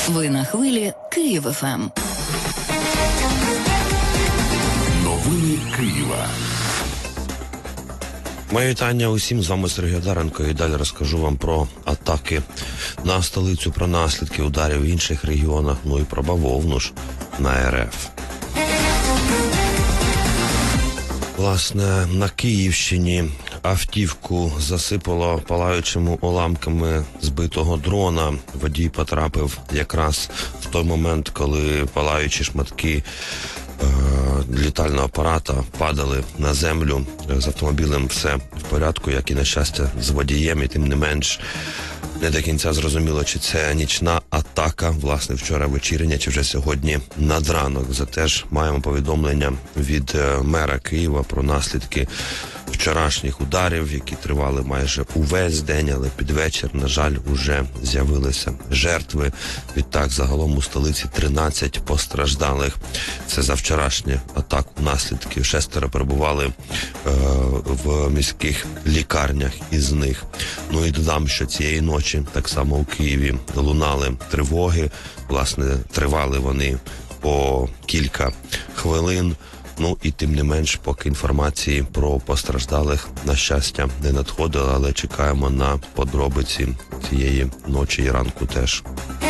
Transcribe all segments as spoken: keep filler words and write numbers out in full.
Ви на хвилі Київ еф ем. Новини Києва. Моє вітання усім, з вами Сергій Одаренко, і далі розкажу вам про атаки на столицю, про наслідки ударів в інших регіонах, ну і про бавовну ж на ер еф. Власне, на Київщині автівку засипало палаючими уламками збитого дрона. Водій потрапив якраз в той момент, коли палаючі шматки е- літального апарата падали на землю. З автомобілем все в порядку, як і, на щастя, з водієм, і тим не менш не до кінця зрозуміло, чи це нічна атака, власне, вчора вечірня, чи вже сьогодні надранок. Зате ж маємо повідомлення від мера Києва про наслідки вчорашніх ударів, які тривали майже увесь день, але під вечір, на жаль, уже з'явилися жертви. Відтак, загалом у столиці тринадцять постраждалих. Це за вчорашню атаку наслідки. Шестеро перебували е, в міських лікарнях із них. Ну і додам, що цієї ночі так само у Києві лунали тривоги. Власне, тривали вони по кілька хвилин. Ну і тим не менш, поки інформації про постраждалих, на щастя, не надходило, але чекаємо на подробиці цієї ночі і ранку теж.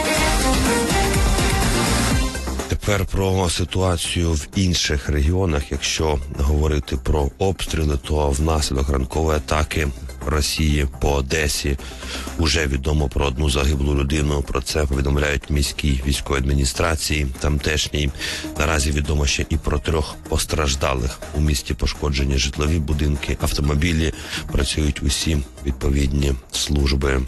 Тепер про ситуацію в інших регіонах. Якщо говорити про обстріли, то внаслідок ранкової атаки Росії по Одесі уже відомо про одну загиблу людину. Про це повідомляють міській військовій адміністрації тамтешній. Наразі відомо ще і про трьох постраждалих. У місті пошкоджені житлові будинки, автомобілі, працюють усі відповідні служби.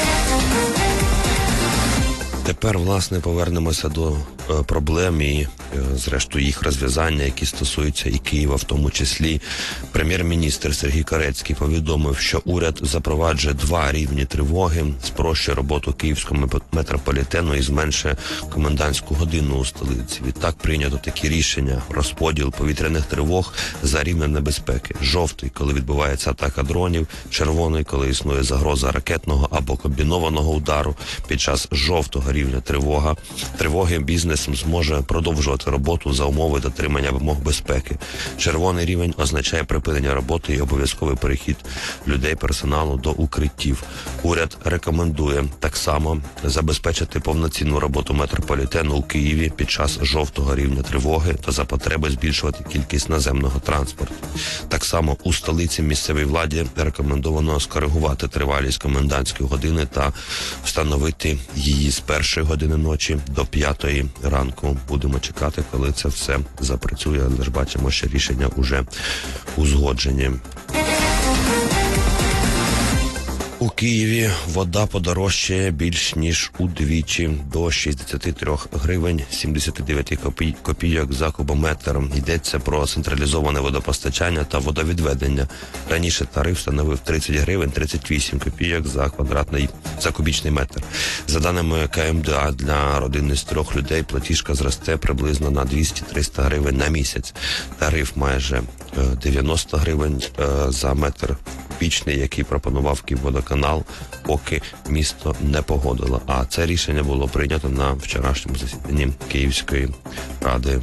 Тепер, власне, повернемося до е, проблем і, е, зрештою, їх розв'язання, які стосуються і Києва в тому числі. Прем'єр-міністр Сергій Карецький повідомив, що уряд запроваджує два рівні тривоги, спрощує роботу київського метрополітену і зменшує комендантську годину у столиці. Відтак прийнято такі рішення: розподіл повітряних тривог за рівнем небезпеки. Жовтий, коли відбувається атака дронів, червоний, коли існує загроза ракетного або комбінованого удару. Під час жовтого рівня тривога, тривоги бізнес зможе продовжувати роботу за умови дотримання вимог безпеки. Червоний рівень означає припинення роботи і обов'язковий перехід людей, персоналу до укриттів. Уряд рекомендує так само забезпечити повноцінну роботу метрополітену у Києві під час жовтого рівня тривоги та за потреби збільшувати кількість наземного транспорту. Так само у столиці місцевій владі рекомендовано скоригувати тривалість комендантської години та встановити її з першої години ночі до п'ятої ранку. Будемо чекати, коли це все запрацює, але ж бачимо, що рішення уже узгоджені. У Києві вода подорожчає більш ніж удвічі, до шістдесят три гривень сімдесят дев'ять копійок за кубометр. Йдеться про централізоване водопостачання та водовідведення. Раніше тариф становив тридцять гривень тридцять вісім копійок за квадратний, за кубічний метр. За даними ка ем де а, для родини з трьох людей платіжка зросте приблизно на двісті-триста гривень на місяць. Тариф майже дев'яносто гривень за метр кубічний, який пропонував Київводоканал, поки місто не погодило. А це рішення було прийнято на вчорашньому засіданні Київської ради.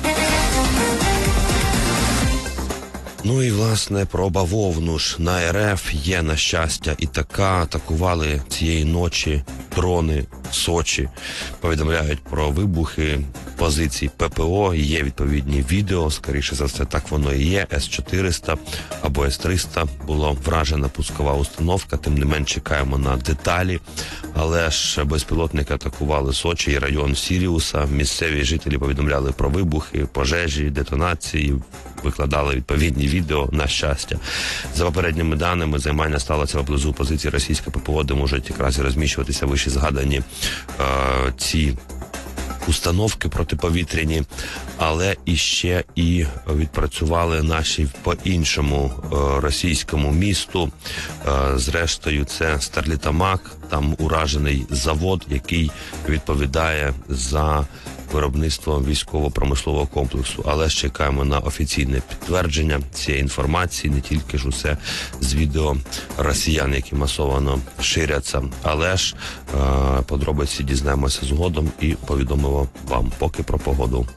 Ну і, власне, про бавовну ж на ер еф є, на щастя, і така. Атакували цієї ночі дрони в Сочі. Повідомляють про вибухи позицій пе пе о, є відповідні відео, скоріше за все так воно і є. ес чотириста або ес триста було вражена пускова установка, тим не менш чекаємо на деталі. Але ж безпілотники атакували Сочі і район Сіріуса. Місцеві жителі повідомляли про вибухи, пожежі, детонації, викладали відповідні відео, на щастя. За попередніми даними, займання сталося поблизу позиції російської пе пе о, де можуть якраз і розміщуватися вище згадані е, ці установки протиповітряні, але іще і відпрацювали наші по іншому е, російському місту. Е, зрештою, це Старлітамак, там уражений завод, який відповідає за виробництво військово-промислового комплексу. Але ж чекаємо на офіційне підтвердження цієї інформації, не тільки ж усе з відео росіян, які масово ширяться. Але ж е, подробиці дізнаємося згодом і повідомимо вам. Поки про погоду.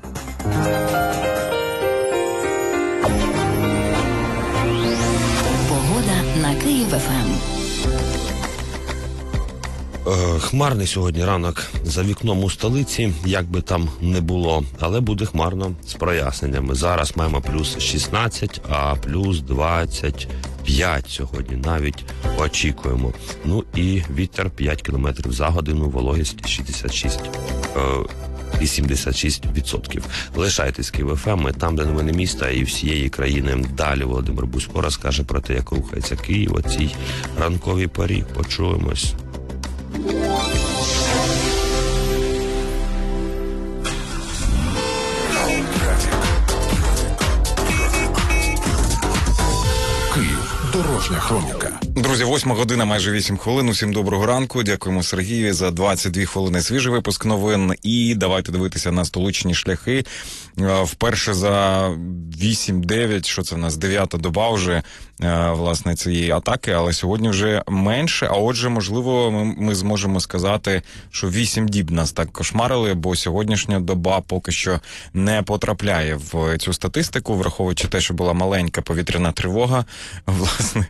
Погода на Київ-ФМ. Хмарний сьогодні ранок за вікном у столиці, як би там не було, але буде хмарно з проясненнями. Зараз маємо плюс шістнадцять, а плюс двадцять п'ять сьогодні навіть очікуємо. Ну і вітер п'ять кілометрів за годину, вологість шістдесят шість вісімдесят шість відсотків. Лишайтесь Київ-ФМ, там, де новини міста і всієї країни. Далі Володимир Бузько розкаже про те, як рухається Київ о цій ранковій порі. Почуємось. Київ. Дорожня хроніка. Друзі, восьма година, майже вісім хвилин. Усім доброго ранку. Дякуємо Сергієві за двадцять дві хвилини свіжий випуск новин. І давайте дивитися на столичні шляхи. Вперше за вісім-дев'ять, що це в нас, дев'ята доба вже, власне, цієї атаки, але сьогодні вже менше, а отже, можливо, ми, ми зможемо сказати, що вісім діб нас так кошмарили, бо сьогоднішня доба поки що не потрапляє в цю статистику, враховуючи те, що була маленька повітряна тривога, власне.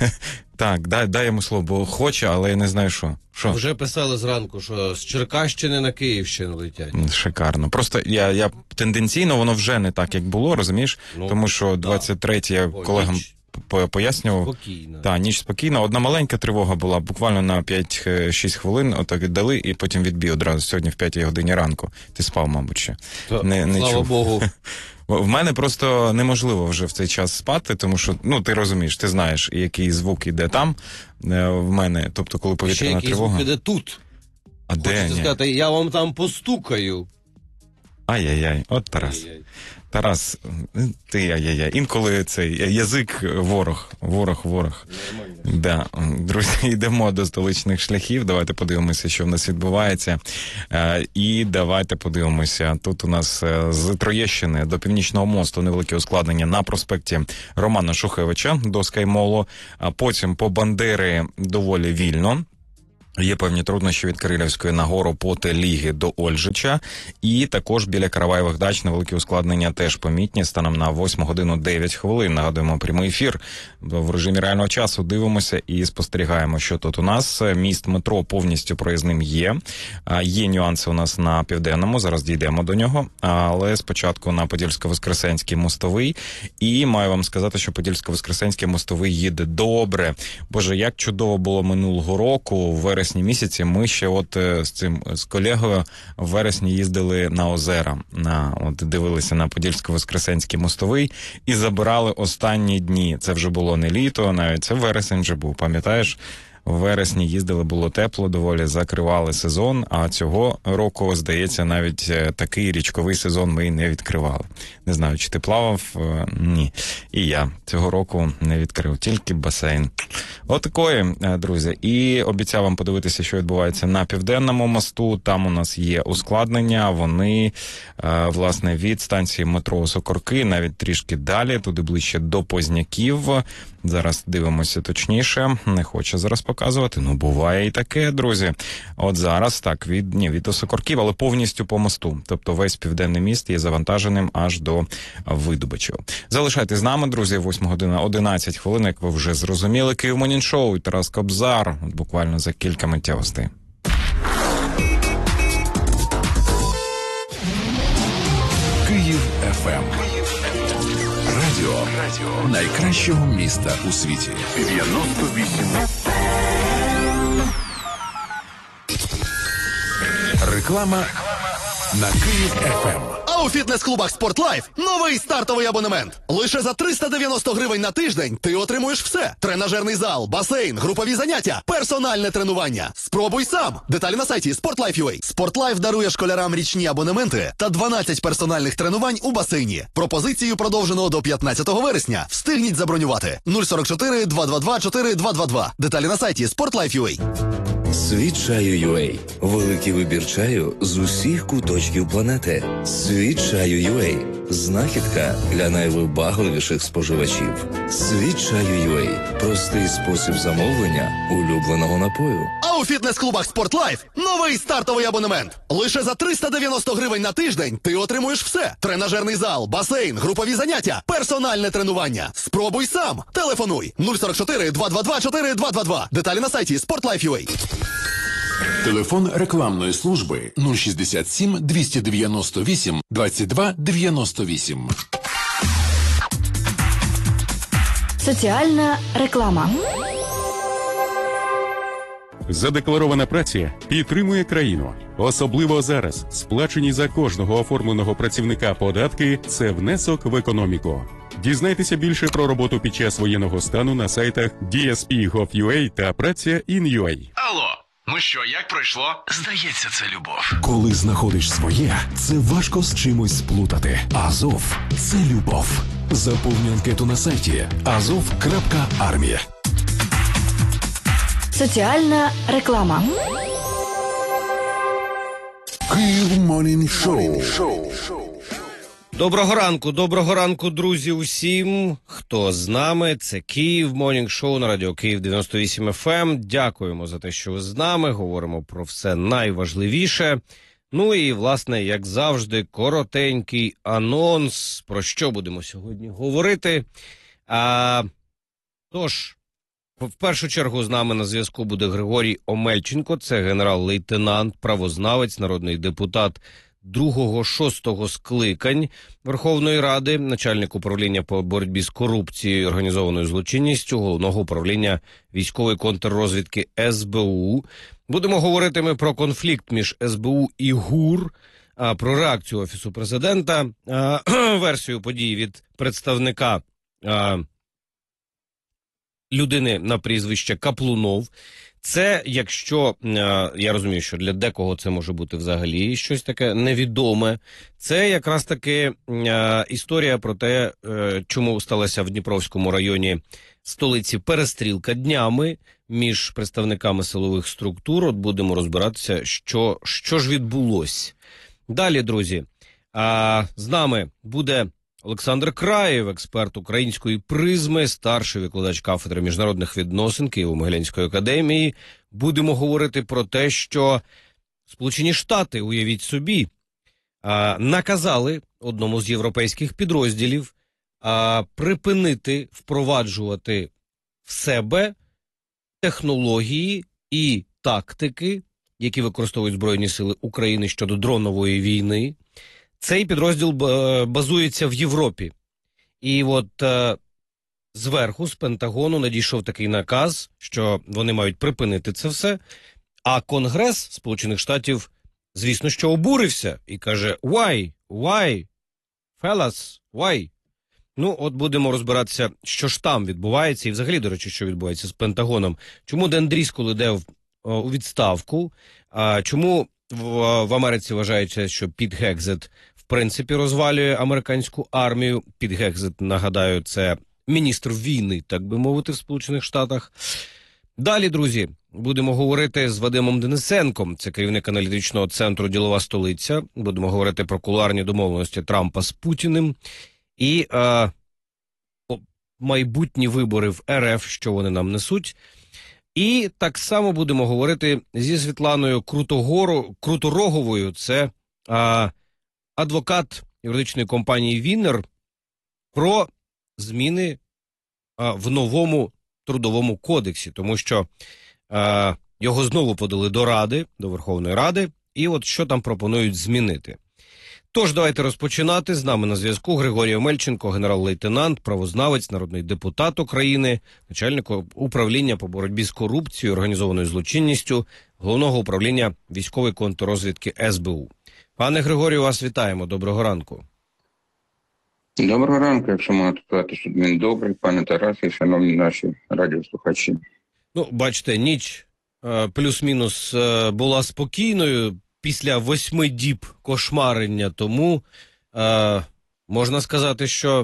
Так, дай, дай йому слово, бо хоче, але я не знаю, що. Що? Вже писали зранку, що з Черкащини на Київщину летять. Шикарно. Просто я, я тенденційно, воно вже не так, як було, розумієш? Ну, тому що двадцять третє я О, колегам ніч пояснював. Спокійно. Так, ніч спокійна. Одна маленька тривога була, буквально на п'ять-шість хвилин, отак віддали, і потім відбій одразу сьогодні в п'ятій годині ранку. Ти спав, мабуть, ще. Та, не, не слава чув. Богу. В мене просто неможливо вже в цей час спати, тому що, ну, ти розумієш, ти знаєш, який звук іде там, в мене, тобто, коли повітряна ще тривога. Ще який звук іде тут. А де? Хочете Ні. сказати, я вам там постукаю. Ай-яй-яй, от Тарас. Ай-яй. Тарас, ти ай-яй-яй. Інколи цей язик ворог, ворог, ворог. Нормально. Да. Друзі, йдемо до столичних шляхів. Давайте подивимося, що в нас відбувається. Е, і давайте подивимося. Тут у нас з Троєщини до Північного мосту невелике ускладнення на проспекті Романа Шухевича до Скаймолу. А потім по Бандери доволі вільно. Є певні труднощі від Кирилівської нагору по Теліги до Ольжича. І також біля Караваєвих дач невеликі ускладнення теж помітні. Станом на восьму годину дев'ять хвилин. Нагадуємо, прямий ефір в режимі реального часу. Дивимося і спостерігаємо, що тут у нас. Міст метро повністю проїзним є. Є нюанси у нас на Південному. Зараз дійдемо до нього. Але спочатку на Подільсько-Воскресенський мостовий. І маю вам сказати, що Подільсько-Воскресенський мостовий їде добре. Боже, як чудово було минулого року. В вересні місяці ми ще от з цим з колегою в вересні їздили на озера, на от дивилися на Подільсько-Воскресенський мостовий і забирали останні дні. Це вже було не літо, навіть це вересень вже був, пам'ятаєш? В вересні їздили, було тепло доволі, закривали сезон, а цього року, здається, навіть такий річковий сезон ми і не відкривали. Не знаю, чи ти плавав? Ні. І я цього року не відкрив, тільки басейн. Отакої, друзі. І обіцяв вам подивитися, що відбувається на Південному мосту. Там у нас є ускладнення, вони, власне, від станції метро Сокорки, навіть трішки далі, туди ближче до Позняків. Зараз дивимося точніше, не хоче зараз показувати, ну буває і таке, друзі. От зараз, так, від, ні, від Осокорків, але повністю по мосту. Тобто весь Південний міст є завантаженим аж до Видобичів. Залишайтесь з нами, друзі, восьма година одинадцять хвилин, як ви вже зрозуміли. Київ Morning Show і Тарас Кобзар, буквально за кілька миттєвостей. Київ еф ем. Радіо, радіо найкращого міста у світі. дев'яносто вісім. Реклама на Київ еф ем. А у фітнес-клубах «Спортлайф» новий стартовий абонемент. Лише за триста дев'яносто гривень на тиждень ти отримуєш все. Тренажерний зал, басейн, групові заняття, персональне тренування. Спробуй сам. Деталі на сайті спортлайф крапка ю а. «Спортлайф» дарує школярам річні абонементи та дванадцять персональних тренувань у басейні. Пропозицію продовжено до п'ятнадцятого вересня. Встигніть забронювати. нуль сорок чотири два два два чотири два два два. Деталі на сайті спортлайф крапка ю а. Світ чаю ю а. Великий вибір чаю з усіх куточків планети. Світ чаю ю а. Знахідка для найвибагливіших споживачів. Світ чаю ю а. Простий спосіб замовлення улюбленого напою. А у фітнес-клубах «Спортлайф» новий стартовий абонемент. Лише за триста дев'яносто гривень на тиждень ти отримуєш все. Тренажерний зал, басейн, групові заняття, персональне тренування. Спробуй сам. Телефонуй нуль сорок чотири два два два чотири два два два. Деталі на сайті спортлайф крапка ю а. Телефон рекламної служби нуль шістдесят сім двісті дев'яносто вісім двадцять два дев'яносто вісім. Соціальна реклама. Задекларована праця підтримує країну. Особливо зараз сплачені за кожного оформленого працівника податки – це внесок в економіку. Дізнайтеся більше про роботу під час воєнного стану на сайтах ді ес пі точка гов точка ю а та праця точка ін точка ю а. Алло, ну що, як пройшло? Здається, це любов. Коли знаходиш своє, це важко з чимось сплутати. Азов – це любов. Заповни анкету на сайті азов крапка армія. Соціальна реклама. Київ Морнінг Шоу. Доброго ранку, доброго ранку, друзі, усім, хто з нами. Це Київ Морнінг Шоу на радіо Київ дев'яносто вісім еф ем. Дякуємо за те, що ви з нами. Говоримо про все найважливіше. Ну і, власне, як завжди, коротенький анонс, про що будемо сьогодні говорити. А, тож, в першу чергу з нами на зв'язку буде Григорій Омельченко, це генерал-лейтенант, правознавець, народний депутат другого-шостого скликань Верховної Ради, начальник управління по боротьбі з корупцією і організованою злочинністю, Головного управління військової контррозвідки ес бе у. Будемо говорити ми про конфлікт між ес бе у і ГУР, про реакцію Офісу Президента, версію подій від представника людини на прізвище Каплунов. Це, якщо, я розумію, що для декого це може бути взагалі щось таке невідоме, це якраз таки історія про те, чому сталася в Дніпровському районі столиці перестрілка днями між представниками силових структур. От будемо розбиратися, що, що ж відбулося. Далі, друзі, з нами буде Олександр Краєв, експерт української призми, старший викладач кафедри міжнародних відносин Києво-Могилянської академії. Будемо говорити про те, що Сполучені Штати, уявіть собі, наказали одному з європейських підрозділів припинити впроваджувати в себе технології і тактики, які використовують Збройні сили України щодо дронової війни. Цей підрозділ базується в Європі. І от е, зверху, з Пентагону, надійшов такий наказ, що вони мають припинити це все. А Конгрес Сполучених Штатів, звісно, що обурився і каже «Why? Why? Fellas? Why?» Ну, от будемо розбиратися, що ж там відбувається, і взагалі, до речі, що відбувається з Пентагоном. Чому Ден Дріскол іде в, у відставку? А, чому в, в Америці вважається, що Піт Гекзет в принципі розвалює американську армію? Піт Гекзет, нагадаю, це міністр війни, так би мовити, в Сполучених Штатах. Далі, друзі, будемо говорити з Вадимом Денисенком, це керівник аналітичного центру «Ділова столиця». Будемо говорити про кулуарні домовленості Трампа з Путіним. І е, майбутні вибори в ер еф, що вони нам несуть. І так само будемо говорити зі Світланою Крутогору, Крутороговою, це е, адвокат юридичної компанії «Віннер», про зміни е, в новому трудовому кодексі, тому що е, його знову подали до Ради, до Верховної Ради, і от що там пропонують змінити. Тож, давайте розпочинати. З нами на зв'язку Григорій Омельченко, генерал-лейтенант, правознавець, народний депутат України, начальник управління по боротьбі з корупцією, організованою злочинністю, Головного управління військової контррозвідки ес бе у. Пане Григорію, вас вітаємо. Доброго ранку. Доброго ранку, якщо можна сказати, що він добрий, пане Тарасі, шановні наші радіослухачі. Ну, бачите, ніч плюс-мінус була спокійною після восьми діб кошмарення, тому е, можна сказати, що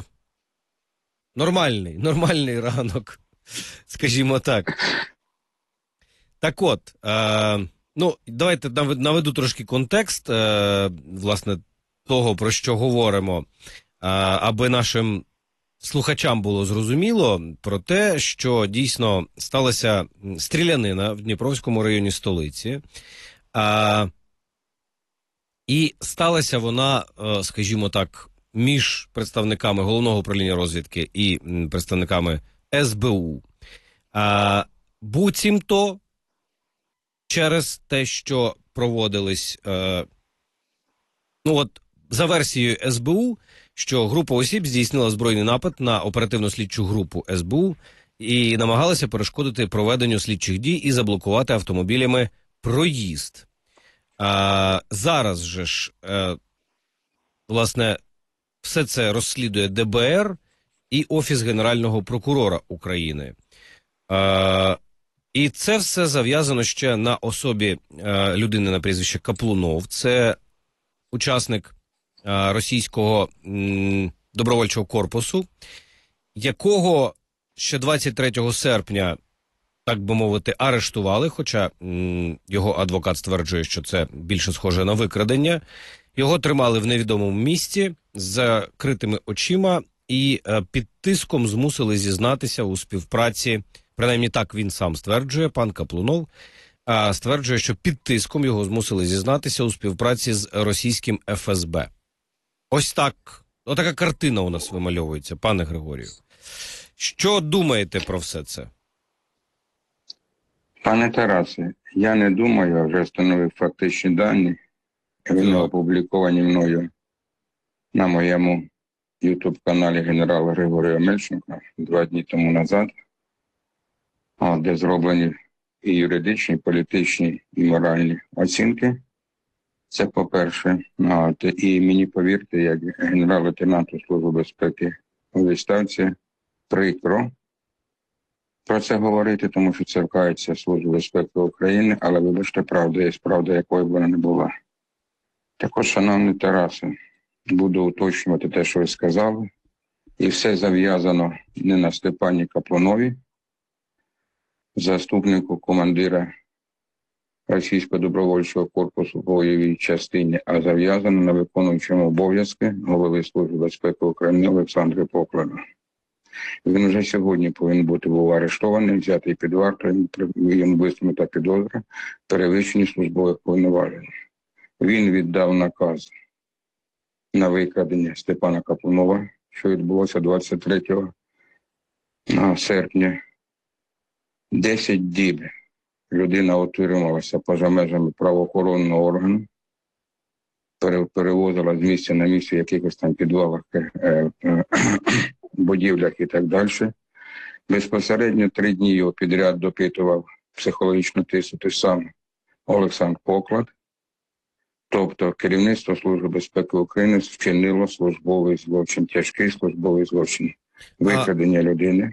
нормальний, нормальний ранок, скажімо так. Так от, е, ну, давайте наведу трошки контекст, е, власне, того, про що говоримо, е, аби нашим слухачам було зрозуміло про те, що дійсно сталася стрілянина в Дніпровському районі столиці. Е, і сталася вона, е, скажімо так, між представниками Головного управління розвідки і представниками ес бе у. Е, буцімто через те, що проводились, е, ну от, за версією ес бе у, що група осіб здійснила збройний напад на оперативно-слідчу групу ес бе у і намагалася перешкодити проведенню слідчих дій і заблокувати автомобілями проїзд. Е, зараз же ж, е, власне, все це розслідує де бе ер і Офіс Генерального прокурора України. Е, І це все зав'язано ще на особі е, людини на прізвище Каплунов. Це учасник е, російського м, добровольчого корпусу, якого ще двадцять третього серпня, так би мовити, арештували, хоча м, його адвокат стверджує, що це більше схоже на викрадення. Його тримали в невідомому місці з закритими очима і е, під тиском змусили зізнатися у співпраці. Принаймні так він сам стверджує, пан Каплунов, а, стверджує, що під тиском його змусили зізнатися у співпраці з російським еф ес бе. Ось так, отака картина у нас вимальовується, пане Григорію. Що думаєте про все це? Пане Тарасе, я не думаю, а вже встановив фактичні дані. Вони опубліковані мною на моєму ютуб-каналі генерала Григорія Мельченка два дні тому назад, де зроблені і юридичні, і політичні, і моральні оцінки. Це по-перше. І мені, повірте, як генерал-лейтенанту Служби безпеки у відставці, прикро про це говорити, тому що це вкається Служба безпеки України, але, вибачте, правда є правда, якою б вона не була. Також, шановний Тарасе, буду уточнювати те, що ви сказали, і все зав'язано не на Степані Каплунові, заступнику командира Російського добровольчого корпусу в бойовій частині, а зав'язано на виконуючому обов'язки голови Служби безпеки України Олександра Покладу. Він вже сьогодні повинен бути був арештований, взятий під варту, йому висунута підозра, перевищені службових повноважень. Він віддав наказ на викрадення Степана Каплунова, що відбулося двадцять третього серпня. Десять діб людина утримувалася поза межами правоохоронного органу, перевозила з місця на місце в якихось там підвалах, е, е, будівлях і так далі. Безпосередньо три дні його підряд допитував, психологічно тиснути сам Олександр Поклад. Тобто керівництво Служби безпеки України вчинило службовий злочин, тяжкий службовий злочин, викрадення а... людини.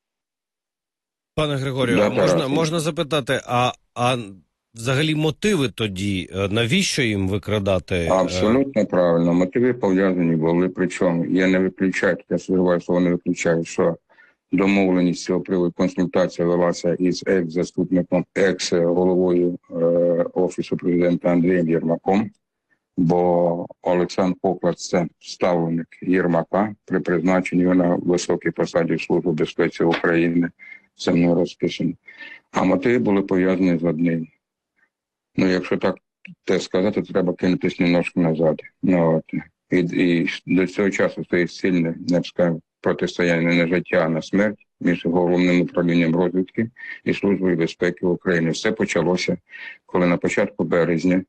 Пане Григорію, да, а можна, можна запитати, а, а взагалі мотиви тоді, навіщо їм викрадати? Абсолютно правильно. Мотиви пов'язані були, причому я не виключаю, я сподіваюся, що не виключаю, що домовленість цього приводу, консультація велася із екс-заступником, екс-головою е, Офісу президента Андрієм Єрмаком, бо Олександр Поклад – це ставленик Єрмака при призначенні його на високій посаді Служби безпеки України. Це мною розписано. А мотиви були пов'язані з одним. Ну, якщо так те сказати, то треба кинутись немножко назад. Ну, от. І, і до цього часу стоїть сильне, не б сказав, протистояння не на життя, а на смерть між Головним управлінням розвідки і Службою безпеки України. Все почалося, коли на початку березня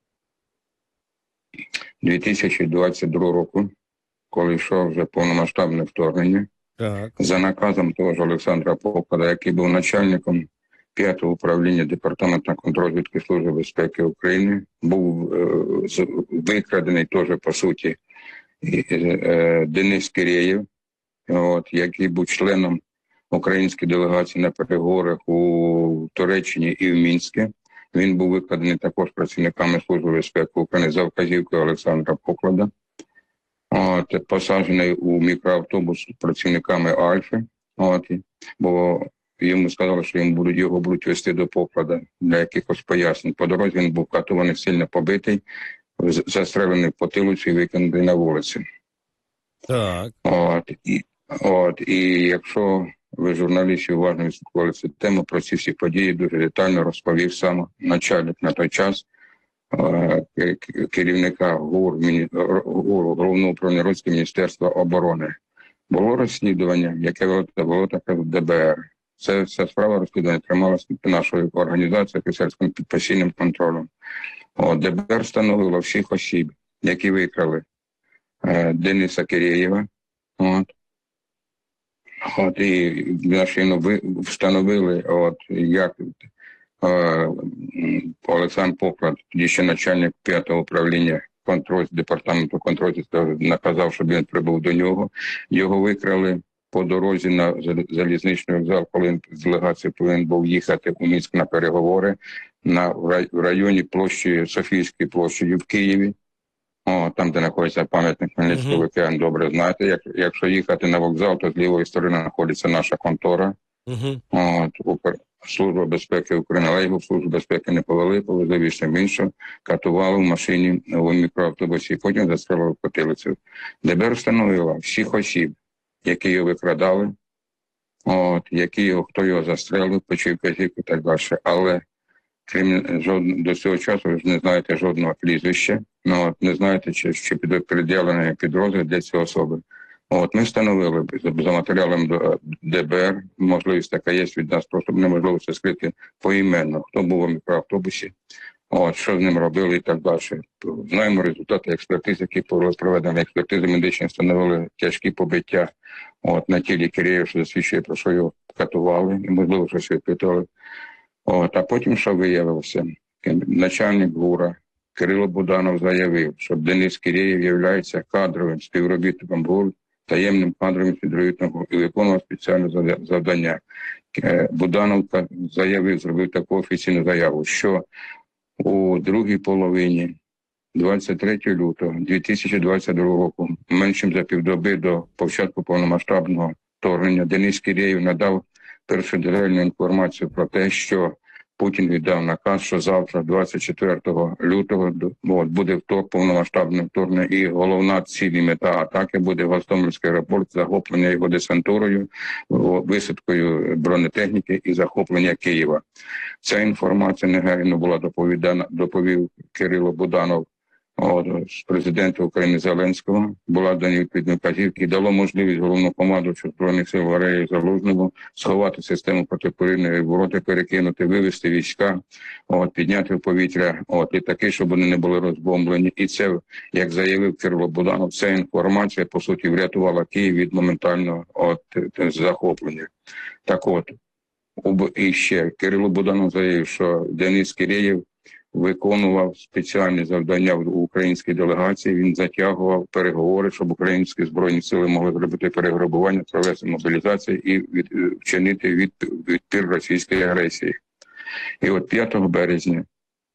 дві тисячі двадцять другого року, коли йшло вже повномасштабне вторгнення, так. За наказом того ж Олександра Поклада, який був начальником п'ятого управління Департаменту контррозвідки Служби безпеки України, був е, викрадений теж, по суті, е, Денис Кирєєв, от, який був членом української делегації на переговорах у Туреччині і в Мінську. Він був викрадений також працівниками Служби безпеки України за вказівкою Олександра Поклада. От, посаджений у мікроавтобус працівниками Альфи, от, бо йому сказали, що йому будуть, його будуть вести до Поклада для якихось пояснень. По дорозі він був катований, сильно побитий, застрелений в потилицю і викинутий на вулицю. Так. От, і, от, і якщо ви, журналісти, уважно відслідкували цю тему, про ці всі події дуже детально розповів сам начальник на той час е, керівника ГУР, ГУР, Головного управління розвідки Міністерства оборони. Було розслідування, яке було, було таке в ДБР. Це, ця справа розслідування трималася нашою організацією офіцерським під постійним контролем. От, ДБР встановило всіх осіб, які викрали е, Дениса Кирєєва. От. От, і наші встановили, от, як е, Олександр Поклад, тоді ще начальник п'ятого управління контроль, департаменту контролю, наказав, щоб він прибув до нього. Його викрали по дорозі на залізничний вокзал, коли він з делегацією повинен був їхати у Мінськ на переговори на, в районі площі, Софійської площі в Києві. О, там, де знаходиться пам'ятник Хмельницького, ви uh-huh. добре знаєте. Як, якщо їхати на вокзал, то з лівої сторони знаходиться наша контора. Uh-huh. От, Служба безпеки України, але його в Службу безпеки не повели, повезли в інше, катували в машині у мікроавтобусі, потім застрелили в потилицю. ДБР встановила всіх осіб, які його викрадали, от, які його, хто його застрелив, почув казівку і так далі. Але крім жодного, до цього часу ви ж не знаєте жодного прізвища, ну, от, не знаєте, чи, чи пред'явлення підрозділ для цієї особи. От, ми встановили за матеріалом до ДБР, можливість така є від нас, просто неможливо це скрити поіменно, хто був у мікроавтобусі, от, що з ним робили і так далі. Знаємо результати експертиз, які проведені експертизи медичні, встановили тяжкі побиття от, на тілі Кирєєва, що засвідчує, про що його катували, і, можливо, щось відпитували. От, а потім, що виявилося, начальник ГУРа Кирило Буданов заявив, що Денис Кирєєв є кадровим співробітником ГУР, таємним кадровим співробітником і виконував спеціальне завдання. Буданов заявив, зробив таку офіційну заяву, що у другій половині двадцять третього лютого дві тисячі двадцять другого року, меншим за півдоби до початку повномасштабного вторгнення, Денис Кирєєв надав першодержавну інформацію про те, що Путін віддав наказ, що завтра, двадцять четвертого лютого, от, буде втор, повномасштабне вторгнення, і головна ціль і мета атаки буде Гостомельський аеропорт, захоплення його десантурою, висадкою бронетехніки і захоплення Києва. Ця інформація негайно була доповідана, доповів Кирило Буданов от, з президента України Зеленського, була дані відповідні вказівки, і дало можливість головнокомандуючу Збройних сил Валерію Залужному сховати систему протиповітряної оборони, перекинути, вивести війська, от, підняти в повітря от, літаки, щоб вони не були розбомблені. І це, як заявив Кирило Буданов, ця інформація, по суті, врятувала Київ від моментального от, захоплення. Так от, і ще Кирило Буданов заявив, що Денис Кирєєв виконував спеціальні завдання в українській делегації, він затягував переговори, щоб українські збройні сили могли зробити переграбування, провести мобілізацію і від, вчинити від, відпір російської агресії. І от п'ятого березня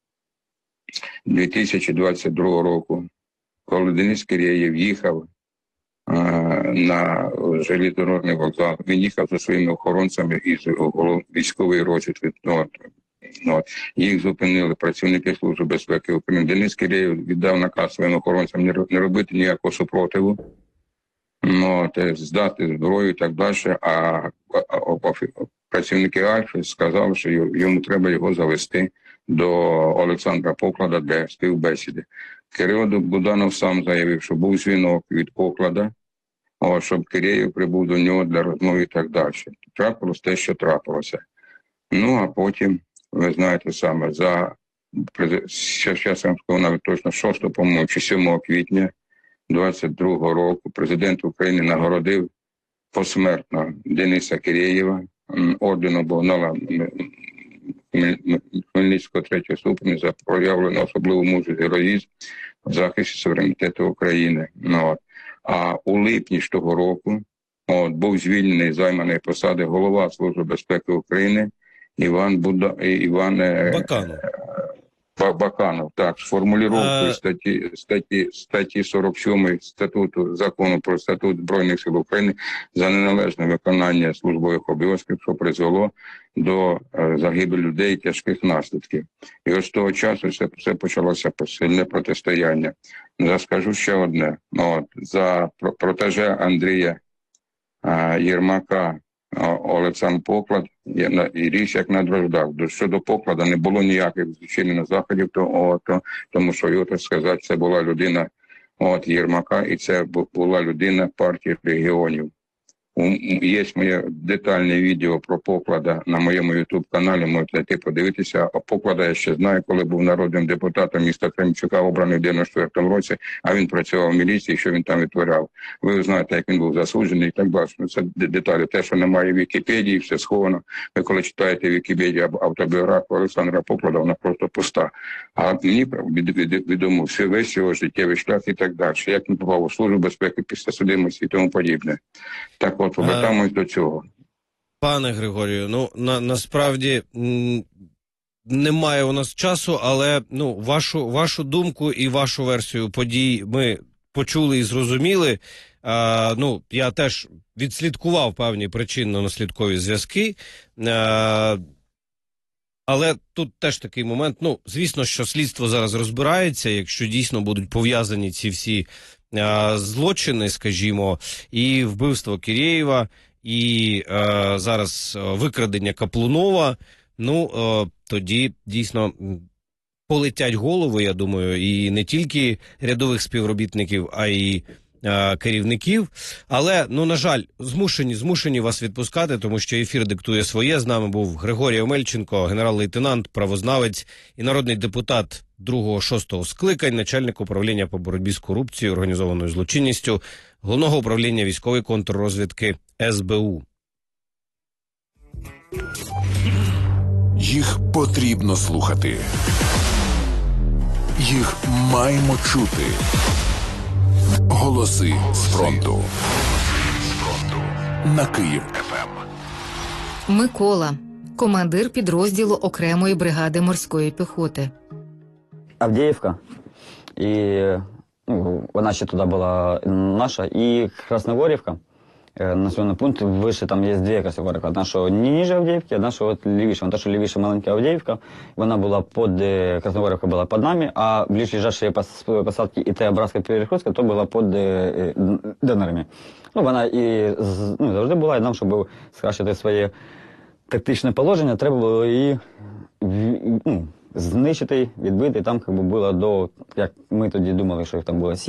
дві тисячі двадцять другого року, коли Денис Кирєєв їхав а, на железнодорожний вокзал, він їхав зі своїми охоронцями із військової розвідки. От. Їх зупинили працівники Служби безпеки України. Денис Кирєєв віддав наказ своїм охоронцям не робити ніякого супротиву, от, здати зброю і так далі, а, а, а працівники Альфи сказали, що йому треба його завести до Олександра Поклада для співбесіди. Кирило Буданов сам заявив, що був дзвінок від Поклада, от, щоб Кирєєв прибув до нього для розмови і так далі. Трапилось те, що трапилося. Ну, а потім, ви знаєте саме, за, зараз я скажу навіть точно, шостого, по-моєму, чи сьомого квітня двадцять другого року президент України нагородив посмертно Дениса Кирєєва орденом Богдана Хмельницького третього ступеня за проявлену особливу мужність, героїзм в захисті суверенітету України. Ну, а у липні ж того року от, був звільнений з займаної посади голова Служби безпеки України Іван Буда Іван Баканов. Ба- Баканов, так, з формулюванням Е. статті, статті, статті сорок сьомої статуту закону про статут Збройних сил України за неналежне виконання службових обов'язків, що призвело до е, загибелі людей, тяжких наслідків. І ось з того часу все, все почалося сильне протистояння. Скажу ще одне. Ну, от, за про- протеже Андрія е, Єрмака е, Олександр Поклад є на- і річ як на дрождах. До- Щодо Поклада не було ніяких злочинних заходів, то, от, то, тому що його, так сказати, це була людина от, Єрмака, і це бу- була людина партії регіонів. У- у- Є моє детальне відео про Поклада на моєму ютуб-каналі, можете зайти подивитися. А Поклада я ще знаю, коли був народним депутатом міста Кременчука, обраний в дев'яносто четвертому році, а він працював в міліції, що він там витворяв. Ви знаєте, як він був засуджений і так далі. Ну, це де- деталі. Те, що немає в Вікіпедії, все сховано. Ви коли читаєте в Вікіпедії або автобіографію Олександра Поклада, вона просто пуста. А мені від- від- відомо все, весь його життєвий шлях і так далі. Як він попав у службу безпеки після судимості і тому подібне. Так от, повертаємось до цього. Пане Григорію, ну на, насправді м, немає у нас часу, але ну вашу, вашу думку і вашу версію подій ми почули і зрозуміли. А, ну, я теж відслідкував певні причинно-наслідкові зв'язки. А, але тут теж такий момент. Ну, звісно, що слідство зараз розбирається, якщо дійсно будуть пов'язані ці всі а, злочини, скажімо, і вбивство Кірєєва, і е, зараз е, викрадення Каплунова, ну, е, тоді дійсно м, полетять голови, я думаю, і не тільки рядових співробітників, а й е, керівників. Але, ну, на жаль, змушені, змушені вас відпускати, тому що ефір диктує своє. З нами був Григорій Омельченко, генерал-лейтенант, правознавець і народний депутат другого-шостого скликань, начальник управління по боротьбі з корупцією, організованою злочинністю, Головного управління військової контррозвідки ес бе у. Їх потрібно слухати. Їх маємо чути. Голоси з фронту. На Київ еф ем. Микола, командир підрозділу окремої бригади морської піхоти. Авдіївка, і ну, вона ще туди була наша, і Красногорівка, населений пункт, вище там є дві Красногорівки. Одна, що ніже Авдіївки, одна, що от лівіше. Вона, що лівіше маленька Авдіївка, вона була під, Красногорівка була під нами, а ближайші посадки і Т-Братська Перехрестка, то була під Денерами. Ну, вона і ну, завжди була, і нам, щоб скращити своє тактичне положення, треба було її ну, знищити, відбити. Там як би, було до, як ми тоді думали, що їх там було сім.